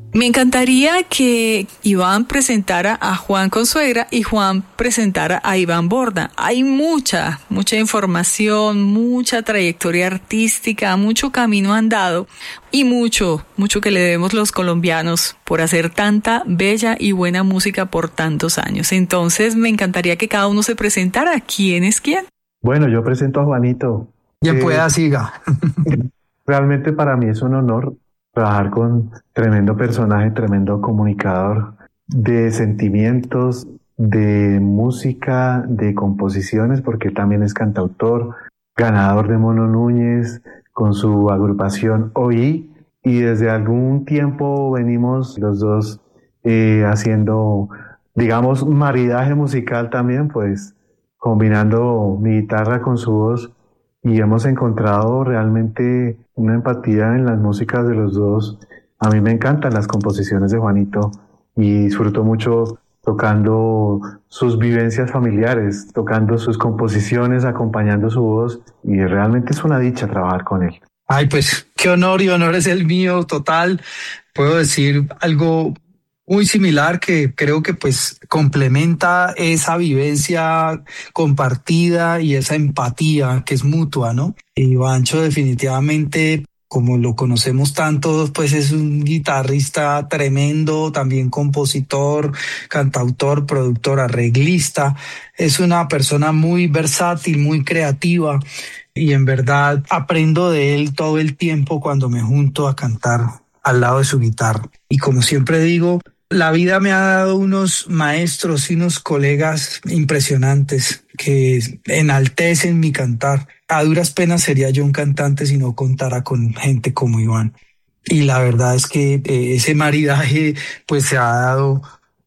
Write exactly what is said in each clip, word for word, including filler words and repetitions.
Me encantaría que Iván presentara a Juan Consuegra y Juan presentara a Iván Borda. Hay mucha, mucha información, mucha trayectoria artística, mucho camino andado y mucho, mucho que le debemos los colombianos por hacer tanta bella y buena música por tantos años. Entonces me encantaría que cada uno se presentara. ¿Quién es quién? Bueno, yo presento a Juanito. Quien Eh, pueda siga. Realmente para mí es un honor trabajar con tremendo personaje, tremendo comunicador de sentimientos, de música, de composiciones, porque también es cantautor, ganador de Mono Núñez con su agrupación O I, y desde algún tiempo venimos los dos eh, haciendo, digamos, maridaje musical también, pues combinando mi guitarra con su voz, y hemos encontrado realmente una empatía en las músicas de los dos. A mí me encantan las composiciones de Juanito y disfruto mucho tocando sus vivencias familiares, tocando sus composiciones, acompañando su voz, y realmente es una dicha trabajar con él. Ay, pues qué honor y honor es el mío total. Puedo decir algo muy similar que creo que pues complementa esa vivencia compartida y esa empatía que es mutua, ¿no? Y Vancho definitivamente, como lo conocemos tanto, pues es un guitarrista tremendo, también compositor, cantautor, productor, arreglista. Es una persona muy versátil, muy creativa, y en verdad aprendo de él todo el tiempo cuando me junto a cantar al lado de su guitarra. Y como siempre digo, la vida me ha dado unos maestros y unos colegas impresionantes que enaltecen mi cantar. A duras penas sería yo un cantante si no contara con gente como Iván. Y la verdad es que eh, ese maridaje pues se ha dado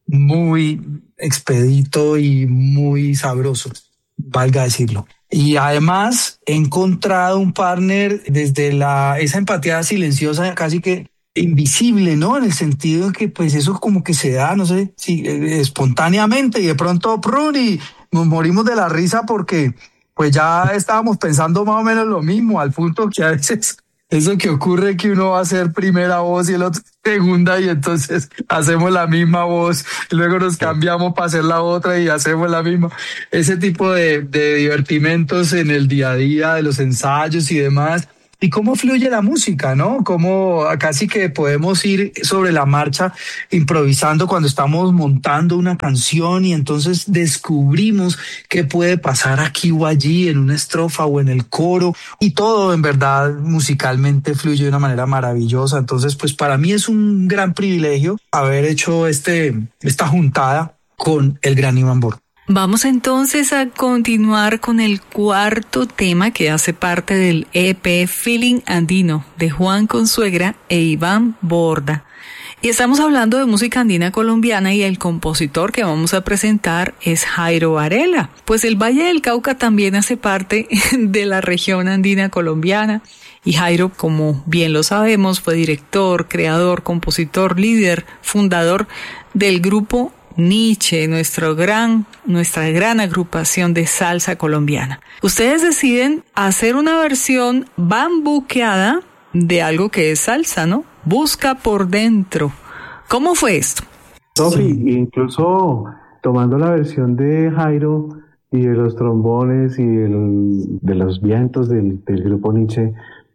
muy expedito y muy sabroso, valga decirlo. Y además he encontrado un partner desde la esa empatía silenciosa, casi que invisible, ¿no? En el sentido de que pues eso como que se da, no sé, si eh, espontáneamente, y de pronto prun, y nos morimos de la risa porque pues ya estábamos pensando más o menos lo mismo, al punto que a veces eso que ocurre que uno va a hacer primera voz y el otro segunda, y entonces hacemos la misma voz, y luego nos cambiamos para hacer la otra y hacemos la misma. Ese tipo de, de divertimentos en el día a día, de los ensayos y demás. Y cómo fluye la música, ¿no? Cómo casi que podemos ir sobre la marcha improvisando cuando estamos montando una canción, y entonces descubrimos qué puede pasar aquí o allí en una estrofa o en el coro, y todo en verdad musicalmente fluye de una manera maravillosa. Entonces, pues para mí es un gran privilegio haber hecho este, esta juntada con el gran Iván Borda. Vamos entonces a continuar con el cuarto tema que hace parte del E P Feeling Andino de Juan Consuegra e Iván Borda. Y estamos hablando de música andina colombiana, y el compositor que vamos a presentar es Jairo Varela. Pues el Valle del Cauca también hace parte de la región andina colombiana, y Jairo, como bien lo sabemos, fue director, creador, compositor, líder, fundador del grupo Nietzsche, nuestro gran, nuestra gran agrupación de salsa colombiana. Ustedes deciden hacer una versión bambuqueada de algo que es salsa, ¿no? Busca por dentro. ¿Cómo fue esto? Sofi, incluso tomando la versión de Jairo y de los trombones y el, de los vientos del, del grupo Nietzsche,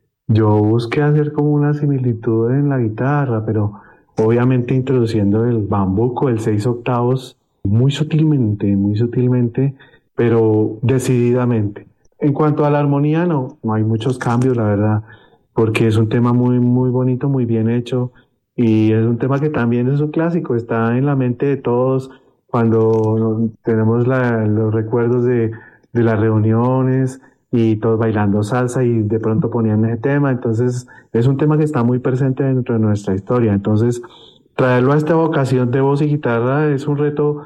yo busqué hacer como una similitud en la guitarra, pero obviamente introduciendo el bambuco, el seis octavos, muy sutilmente, muy sutilmente, pero decididamente. En cuanto a la armonía, no, no hay muchos cambios, la verdad, porque es un tema muy, muy bonito, muy bien hecho, y es un tema que también es un clásico, está en la mente de todos cuando tenemos la, los recuerdos de, de las reuniones y todos bailando salsa, y de pronto ponían ese tema. Entonces es un tema que está muy presente dentro de nuestra historia. Entonces traerlo a esta vocación de voz y guitarra es un reto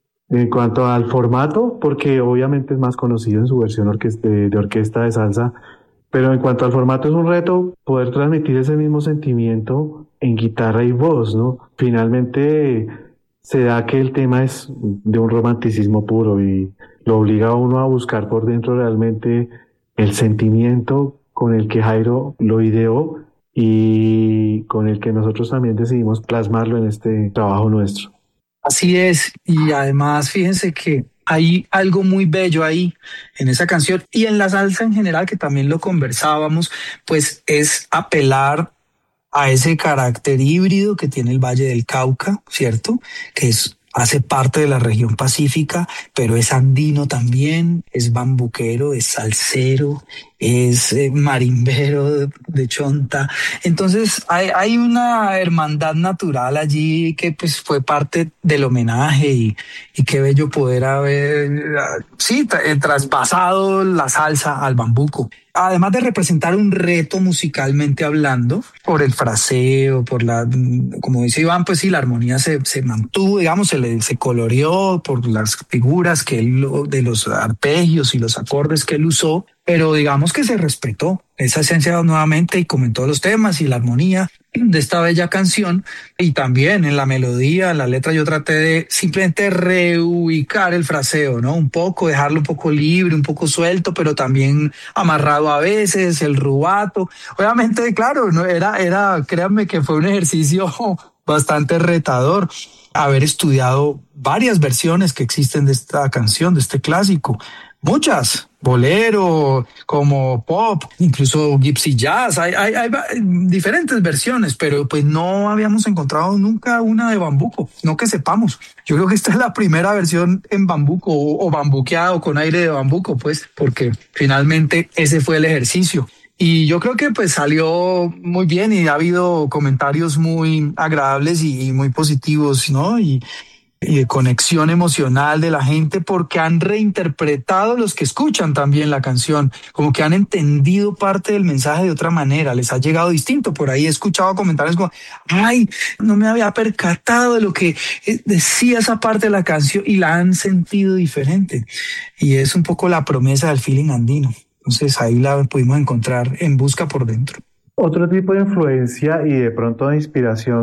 en cuanto al formato, porque obviamente es más conocido en su versión orquest- de, de orquesta de salsa, pero en cuanto al formato es un reto poder transmitir ese mismo sentimiento en guitarra y voz, ¿no? Finalmente se da que el tema es de un romanticismo puro y lo obliga a uno a buscar por dentro realmente el sentimiento con el que Jairo lo ideó y con el el que nosotros también decidimos plasmarlo en este trabajo nuestro. Así es, y además fíjense que hay algo muy bello ahí en esa canción y en la salsa en general, que también lo conversábamos, pues es apelar a ese carácter híbrido que tiene el Valle del Cauca, ¿cierto? Que es hace parte de la región pacífica, pero es andino también, es bambuquero, es salsero, es eh, marimbero de, de chonta. Entonces hay, hay una hermandad natural allí que pues fue parte del homenaje y, y qué bello poder haber, sí, tra- traspasado la salsa al bambuco. Además de representar un reto musicalmente hablando, por el fraseo, por la, como dice Iván, pues sí, la armonía se, se mantuvo, digamos, se le se coloreó por las figuras que él, de los arpegios y los acordes que él usó, pero digamos que se respetó esa esencia nuevamente y como en todos los temas y la armonía de esta bella canción y también en la melodía, en la letra yo traté de simplemente reubicar el fraseo, ¿no? Un poco, dejarlo un poco libre, un poco suelto, pero también amarrado a veces, el rubato. Obviamente, claro, no era, era, créanme que fue un ejercicio bastante retador haber estudiado varias versiones que existen de esta canción, de este clásico. Muchas, bolero, como pop, incluso gypsy jazz, hay, hay, hay diferentes versiones, pero pues no habíamos encontrado nunca una de bambuco, no que sepamos. Yo creo que esta es la primera versión en bambuco o, o bambuqueado con aire de bambuco, pues, porque finalmente ese fue el ejercicio. Y yo creo que pues salió muy bien y ha habido comentarios muy agradables y, y muy positivos, ¿no? Y, y de conexión emocional de la gente porque han reinterpretado los que escuchan también la canción, como que han entendido parte del mensaje de otra manera, les ha llegado distinto. Por ahí he escuchado comentarios como, ay, no me había percatado de lo que decía esa parte de la canción y la han sentido diferente. Y es un poco la promesa del feeling andino. Entonces ahí la pudimos encontrar en Busca por Dentro. Otro tipo de influencia y de pronto de inspiración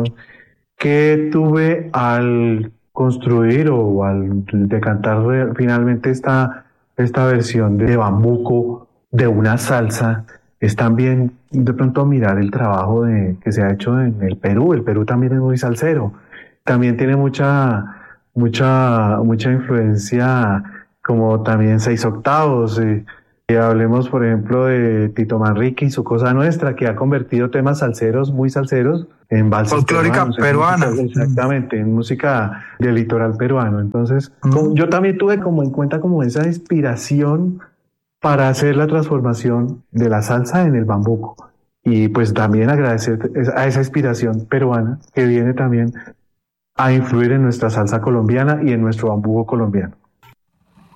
que tuve al construir o al decantar finalmente esta, esta versión de bambuco de una salsa es también de pronto mirar el trabajo de, que se ha hecho en el Perú. El Perú también es muy salsero, también tiene mucha, mucha, mucha influencia, como también seis octavos. Eh, y hablemos, por ejemplo, de Tito Manrique y su Cosa Nuestra, que ha convertido temas salseros, muy salseros, en valses folclórica peruana. Música, exactamente, en música del litoral peruano. Entonces, Mm. como, yo también tuve como en cuenta como esa inspiración para hacer la transformación de la salsa en el bambuco. Y pues también agradecer a esa inspiración peruana que viene también a influir en nuestra salsa colombiana y en nuestro bambuco colombiano.